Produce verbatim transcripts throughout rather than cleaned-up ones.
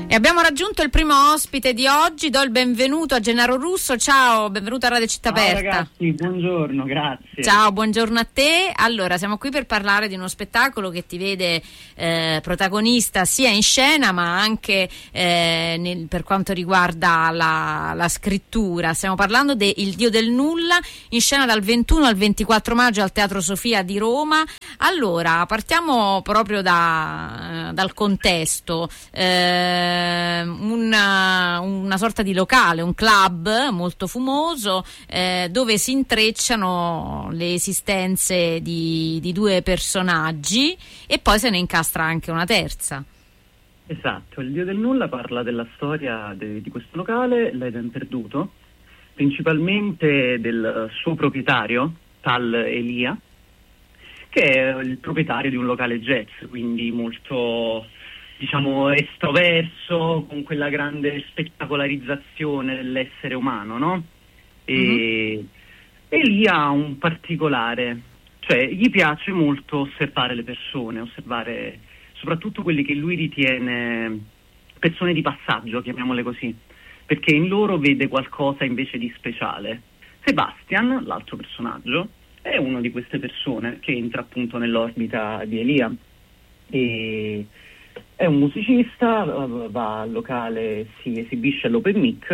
E abbiamo raggiunto il primo ospite di oggi. Do il benvenuto a Gennaro Russo. Ciao, benvenuto a Radio Città Ciao Aperta. ragazzi, buongiorno, grazie. Ciao, buongiorno a te. Allora, siamo qui per parlare di uno spettacolo che ti vede eh, protagonista sia in scena ma anche eh, nel, per quanto riguarda la, la scrittura. Stiamo parlando de Il Dio del Nulla, in scena dal ventuno al ventiquattro maggio al Teatro Sofia di Roma. Allora, partiamo proprio da, dal contesto. Eh, Una, una sorta di locale, un club molto fumoso eh, dove si intrecciano le esistenze di, di due personaggi e poi se ne incastra anche una terza. Esatto, Il Dio del Nulla parla della storia de, di questo locale, l'Eden perduto, principalmente del suo proprietario, tal Elia, che è il proprietario di un locale jazz, quindi molto, diciamo, estroverso, con quella grande spettacolarizzazione dell'essere umano, no? E, mm-hmm. e lì ha un particolare, cioè gli piace molto osservare le persone, osservare soprattutto quelli che lui ritiene persone di passaggio, chiamiamole così, perché in loro vede qualcosa invece di speciale. Sebastian, l'altro personaggio, è uno di queste persone che entra appunto nell'orbita di Elia. E è un musicista, va al locale, si esibisce all'open mic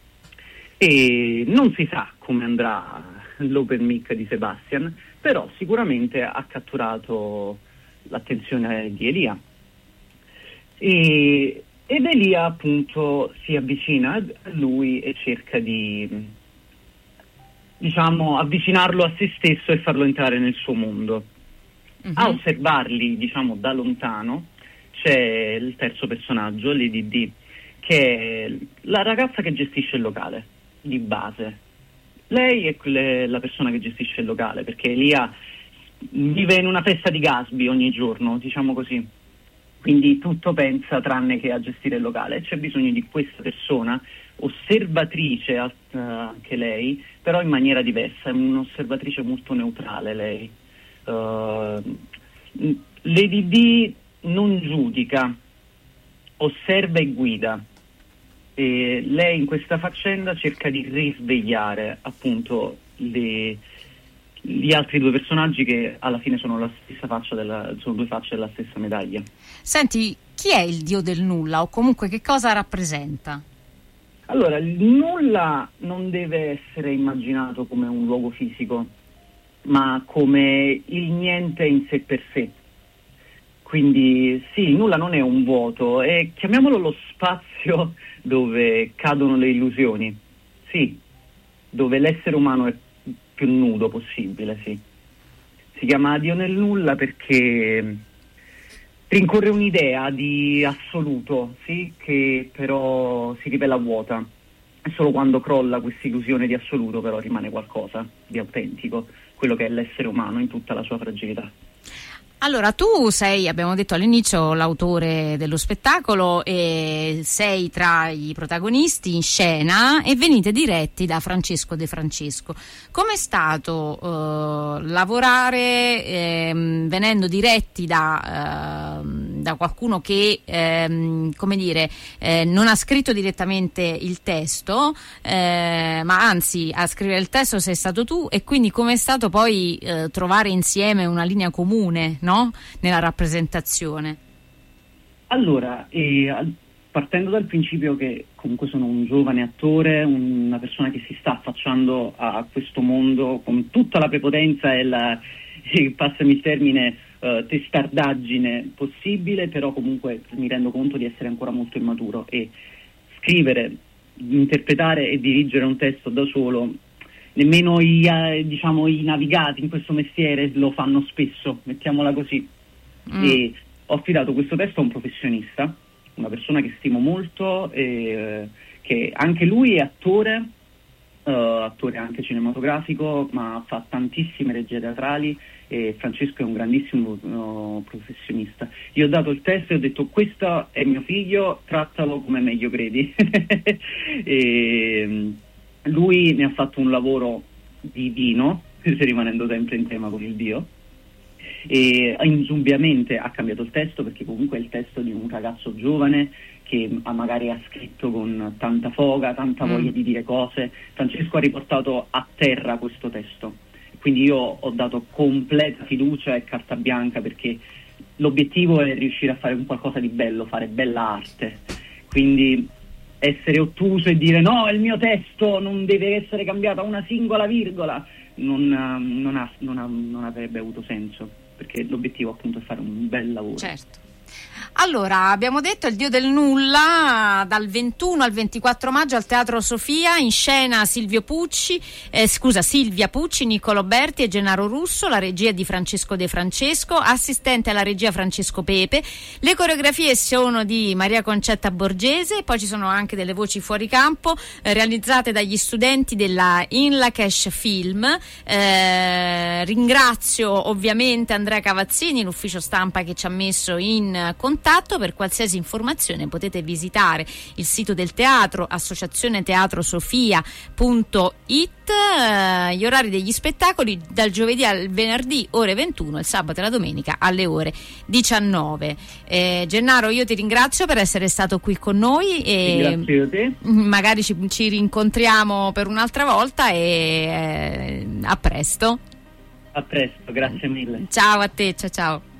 e non si sa come andrà l'open mic di Sebastian, però sicuramente ha catturato l'attenzione di Elia. E, ed Elia appunto si avvicina a lui e cerca di, diciamo, avvicinarlo a se stesso e farlo entrare nel suo mondo. Uh-huh. A osservarli, diciamo, da lontano c'è il terzo personaggio, Lady D, che è la ragazza che gestisce il locale, di base. Lei è quelle, la persona che gestisce il locale, perché Elia vive in una festa di Gatsby ogni giorno, diciamo così. Quindi tutto pensa tranne che a gestire il locale. C'è bisogno di questa persona, osservatrice anche lei, però in maniera diversa, è un'osservatrice molto neutrale lei. Uh, Lady D non giudica, osserva e guida, e lei in questa faccenda cerca di risvegliare appunto le, gli altri due personaggi che alla fine sono la stessa faccia della, sono due facce della stessa medaglia. Senti, chi è il Dio del Nulla o comunque che cosa rappresenta? Allora, il nulla non deve essere immaginato come un luogo fisico, ma come il niente in sé per sé. Quindi sì, il nulla non è un vuoto, è, chiamiamolo lo spazio dove cadono le illusioni, sì, dove l'essere umano è più nudo possibile, sì. Si chiama Dio nel nulla perché rincorre un'idea di assoluto, sì, che però si rivela vuota. E solo quando crolla questa illusione di assoluto però rimane qualcosa di autentico, quello che è l'essere umano in tutta la sua fragilità. Allora, tu sei, abbiamo detto all'inizio, l'autore dello spettacolo e sei tra i protagonisti in scena e venite diretti da Francesco De Francesco. Com'è stato uh, lavorare eh, venendo diretti da, uh, da qualcuno che, eh, come dire, eh, non ha scritto direttamente il testo, eh, ma anzi a scrivere il testo sei stato tu, e quindi com'è stato poi eh, trovare insieme una linea comune, no? Nella rappresentazione? Allora, eh, partendo dal principio che comunque sono un giovane attore, una persona che si sta affacciando a questo mondo con tutta la prepotenza e la, eh, passami il termine, eh, testardaggine possibile, però comunque mi rendo conto di essere ancora molto immaturo, e scrivere, interpretare e dirigere un testo da solo, nemmeno i, eh, diciamo, i navigati in questo mestiere lo fanno spesso, mettiamola così. Mm. E ho affidato questo testo a un professionista, una persona che stimo molto, eh, che anche lui è attore, eh, attore anche cinematografico, ma fa tantissime regie teatrali, e Francesco è un grandissimo uh, professionista. Io ho dato il testo e ho detto: questo è mio figlio, trattalo come meglio credi. e, Lui ne ha fatto un lavoro divino, rimanendo sempre in tema con il Dio, e indubbiamente ha cambiato il testo, perché comunque è il testo di un ragazzo giovane che ha, magari ha scritto con tanta foga, tanta mm. voglia di dire cose. Francesco ha riportato a terra questo testo, quindi io ho dato completa fiducia e carta bianca, perché l'obiettivo è riuscire a fare un qualcosa di bello, fare bella arte, quindi essere ottuso e dire no, il mio testo non deve essere cambiata una singola virgola non, non, ha, non, ha, non avrebbe avuto senso, perché l'obiettivo appunto è fare un bel lavoro. Certo. Allora, abbiamo detto Il Dio del Nulla, dal ventuno al ventiquattro maggio al Teatro Sofia, in scena Silvio Pucci, eh, scusa Silvia Pucci, Niccolò Berti e Gennaro Russo, la regia di Francesco De Francesco, assistente alla regia Francesco Pepe, le coreografie sono di Maria Concetta Borgese, poi ci sono anche delle voci fuori campo eh, realizzate dagli studenti della Inlakesh Film. Eh, ringrazio ovviamente Andrea Cavazzini, l'ufficio stampa, che ci ha messo in contatto. Per qualsiasi informazione potete visitare il sito del teatro, associazione teatro sofia punto it. Eh, gli orari degli spettacoli dal giovedì al venerdì ore ventuno, il sabato e la domenica alle ore diciannove. eh, Gennaro, io ti ringrazio per essere stato qui con noi e grazie a te. Magari ci, ci rincontriamo per un'altra volta e eh, a presto. A presto, grazie mille. Ciao a te, ciao ciao.